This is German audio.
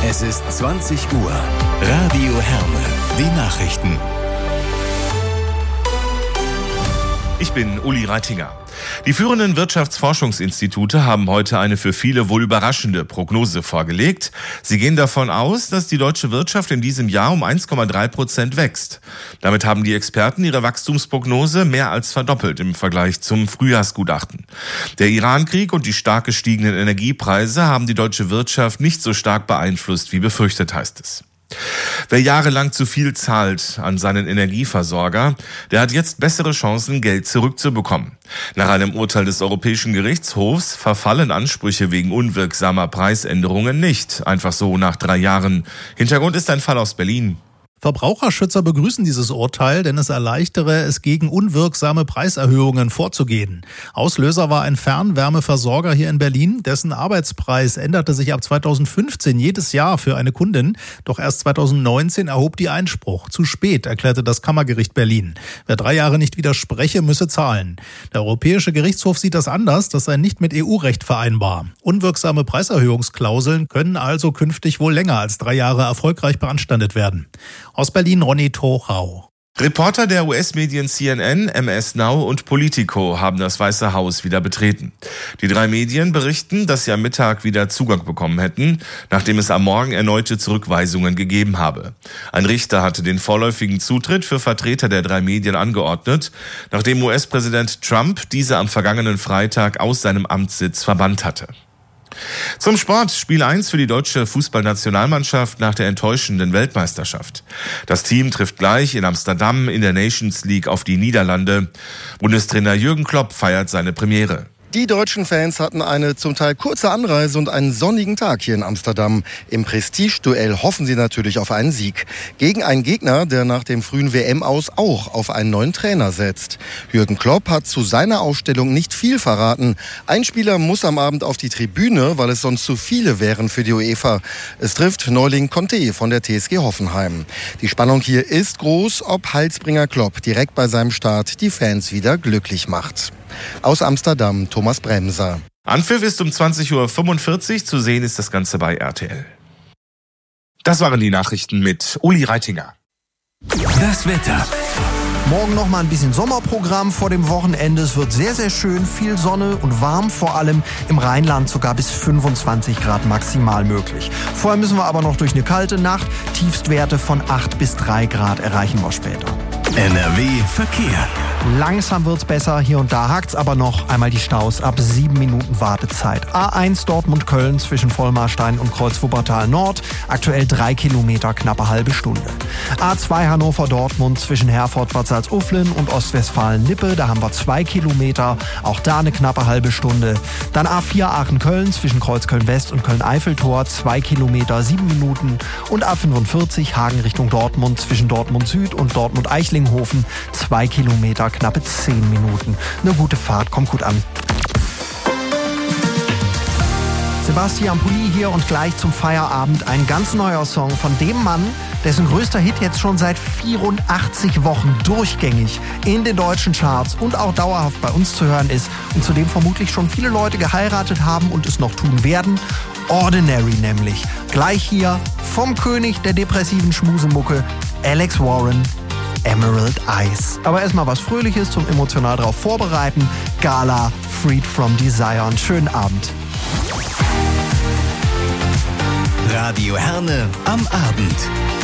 Es ist 20 Uhr. Radio Herne. Die Nachrichten. Ich bin Uli Reitinger. Die führenden Wirtschaftsforschungsinstitute haben heute eine für viele wohl überraschende Prognose vorgelegt. Sie gehen davon aus, dass die deutsche Wirtschaft in diesem Jahr um 1,3% wächst. Damit haben die Experten ihre Wachstumsprognose mehr als verdoppelt im Vergleich zum Frühjahrsgutachten. Der Irankrieg und die stark gestiegenen Energiepreise haben die deutsche Wirtschaft nicht so stark beeinflusst, wie befürchtet, heißt es. Wer jahrelang zu viel zahlt an seinen Energieversorger, der hat jetzt bessere Chancen, Geld zurückzubekommen. Nach einem Urteil des Europäischen Gerichtshofs verfallen Ansprüche wegen unwirksamer Preisänderungen nicht, einfach so nach 3 Jahren. Hintergrund ist ein Fall aus Berlin. Verbraucherschützer begrüßen dieses Urteil, denn es erleichtere es, gegen unwirksame Preiserhöhungen vorzugehen. Auslöser war ein Fernwärmeversorger hier in Berlin, dessen Arbeitspreis änderte sich ab 2015 jedes Jahr für eine Kundin. Doch erst 2019 erhob die Einspruch. Zu spät, erklärte das Kammergericht Berlin. Wer 3 Jahre nicht widerspreche, müsse zahlen. Der Europäische Gerichtshof sieht das anders, das sei nicht mit EU-Recht vereinbar. Unwirksame Preiserhöhungsklauseln können also künftig wohl länger als 3 Jahre erfolgreich beanstandet werden. Aus Berlin Ronny Torau. Reporter der US-Medien CNN, MS Now und Politico haben das Weiße Haus wieder betreten. Die 3 Medien berichten, dass sie am Mittag wieder Zugang bekommen hätten, nachdem es am Morgen erneute Zurückweisungen gegeben habe. Ein Richter hatte den vorläufigen Zutritt für Vertreter der 3 Medien angeordnet, nachdem US-Präsident Trump diese am vergangenen Freitag aus seinem Amtssitz verbannt hatte. Zum Sport, Spiel 1 für die deutsche Fußballnationalmannschaft nach der enttäuschenden Weltmeisterschaft. Das Team trifft gleich in Amsterdam in der Nations League auf die Niederlande. Bundestrainer Jürgen Klopp feiert seine Premiere. Die deutschen Fans hatten eine zum Teil kurze Anreise und einen sonnigen Tag hier in Amsterdam. Im Prestigeduell hoffen sie natürlich auf einen Sieg. Gegen einen Gegner, der nach dem frühen WM-Aus auch auf einen neuen Trainer setzt. Jürgen Klopp hat zu seiner Aufstellung nicht viel verraten. Ein Spieler muss am Abend auf die Tribüne, weil es sonst zu viele wären für die UEFA. Es trifft Neuling Conte von der TSG Hoffenheim. Die Spannung hier ist groß, ob Heilsbringer Klopp direkt bei seinem Start die Fans wieder glücklich macht. Aus Amsterdam, Thomas Bremser. Anpfiff ist um 20.45 Uhr, zu sehen ist das Ganze bei RTL. Das waren die Nachrichten mit Uli Reitinger. Das Wetter. Morgen noch mal ein bisschen Sommerprogramm vor dem Wochenende. Es wird sehr, sehr schön, viel Sonne und warm, vor allem im Rheinland sogar bis 25 Grad maximal möglich. Vorher müssen wir aber noch durch eine kalte Nacht. Tiefstwerte von 8 bis 3 Grad erreichen wir später. NRW Verkehr. Langsam wird's besser, hier und da hakt's aber noch. Einmal die Staus ab 7 Minuten Wartezeit. A1 Dortmund-Köln zwischen Vollmarstein und Kreuz-Wuppertal Nord. Aktuell 3 Kilometer, knappe halbe Stunde. A2 Hannover-Dortmund zwischen Herford-Bad Salzuflen und Ostwestfalen-Lippe. Da haben wir 2 Kilometer, auch da eine knappe halbe Stunde. Dann A4 Aachen-Köln zwischen Kreuzköln-West und Köln-Eiffeltor. 2 Kilometer, 7 Minuten. Und A45 Hagen Richtung Dortmund zwischen Dortmund-Süd und Dortmund-Eichlinghofen. 2 Kilometer, knappe 10 Minuten. Eine gute Fahrt, kommt gut an. Sebastian Pulli hier und gleich zum Feierabend ein ganz neuer Song von dem Mann, dessen größter Hit jetzt schon seit 84 Wochen durchgängig in den deutschen Charts und auch dauerhaft bei uns zu hören ist und zu dem vermutlich schon viele Leute geheiratet haben und es noch tun werden. Ordinary nämlich. Gleich hier vom König der depressiven Schmusemucke, Alex Warren, Emerald Eyes. Aber erstmal was Fröhliches zum emotional drauf vorbereiten. Gala, Freed from Desire. Einen schönen Abend. Radio Herne am Abend.